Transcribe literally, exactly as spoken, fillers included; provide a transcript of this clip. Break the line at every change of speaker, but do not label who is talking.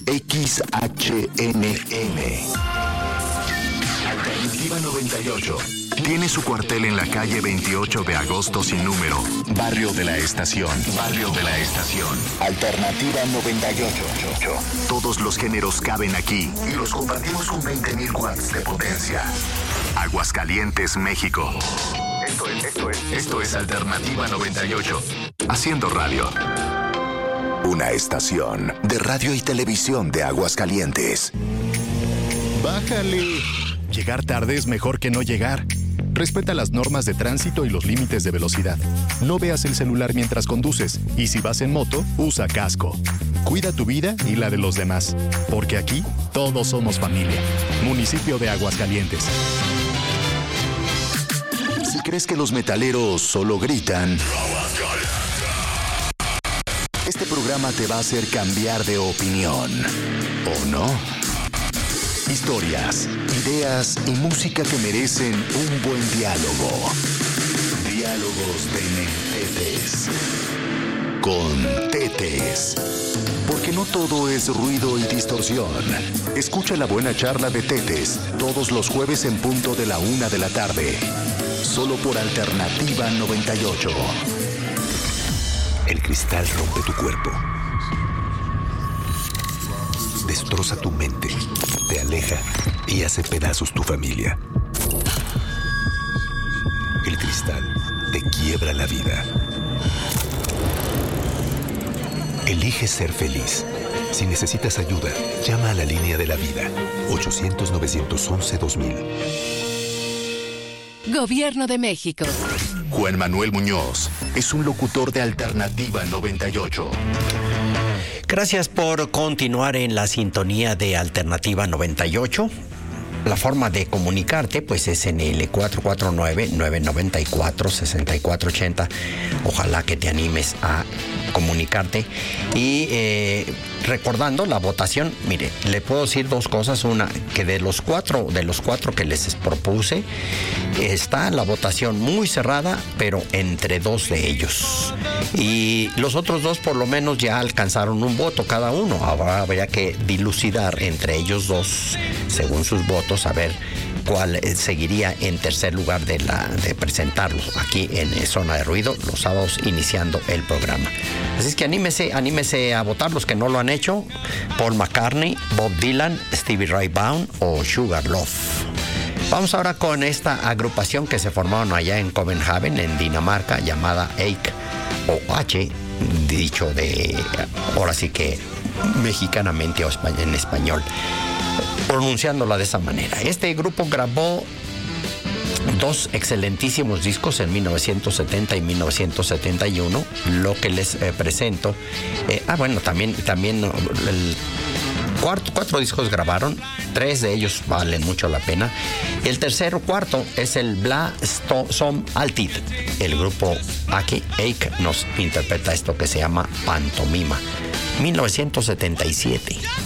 X H N M. Alternativa noventa y ocho. Tiene su cuartel en la calle veintiocho de agosto sin número. Barrio de la Estación. Barrio de la Estación. Alternativa noventa y ocho. Todos los géneros caben aquí y los compartimos con veinte mil watts de potencia. Aguascalientes, México. Esto es, esto es, esto es Alternativa noventa y ocho. Haciendo radio. Una estación de radio y televisión de Aguascalientes.
Bájale. Llegar tarde es mejor que no llegar. Respeta las normas de tránsito y los límites de velocidad. No veas el celular mientras conduces. Y si vas en moto, usa casco. Cuida tu vida y la de los demás. Porque aquí, todos somos familia. Municipio de Aguascalientes.
Si crees que los metaleros solo gritan, este programa te va a hacer cambiar de opinión. ¿O no? Historias, ideas y música que merecen un buen diálogo. Diálogos de Tetes. Con Tetes. Porque no todo es ruido y distorsión. Escucha la buena charla de Tetes todos los jueves en punto de la una de la tarde. Solo por Alternativa noventa y ocho. El cristal rompe tu cuerpo. Destroza tu mente, te aleja y hace pedazos tu familia. El cristal te quiebra la vida. Elige ser feliz. Si necesitas ayuda, llama a la línea de la vida. ochocientos, novecientos once, dos mil.
Gobierno de México.
Juan Manuel Muñoz es un locutor de Alternativa noventa y ocho.
Gracias por continuar en la sintonía de Alternativa noventa y ocho. La forma de comunicarte pues es en el cuatro cuatro nueve, nueve nueve cuatro, seis cuatro ocho cero. Ojalá que te animes a comunicarte. Y eh, recordando la votación, mire, le puedo decir dos cosas. Una, que de los cuatro, de los cuatro que les propuse, está la votación muy cerrada, pero entre dos de ellos. Y los otros dos por lo menos ya alcanzaron un voto cada uno. Ahora habría que dilucidar entre ellos dos, según sus votos, a ver cuál seguiría en tercer lugar de, la, de presentarlos aquí en Zona de Ruido los sábados iniciando el programa. Así es que anímese, anímese a votar los que no lo han hecho. Paul McCartney, Bob Dylan, Stevie Ray Vaughan o Sugar Love. Vamos ahora con esta agrupación que se formaron allá en Copenhagen, en Dinamarca, llamada Eik o H, dicho de, ahora sí que mexicanamente o en español, pronunciándola de esa manera. Este grupo grabó dos excelentísimos discos en mil novecientos setenta y mil novecientos setenta y uno. Lo que les eh, presento, eh, ah bueno, también, también el cuarto, cuatro discos grabaron, tres de ellos valen mucho la pena. El tercero, cuarto, es el Bla Som Altid. El grupo aquí, Eik, nos interpreta esto que se llama Pantomima. mil novecientos setenta y siete.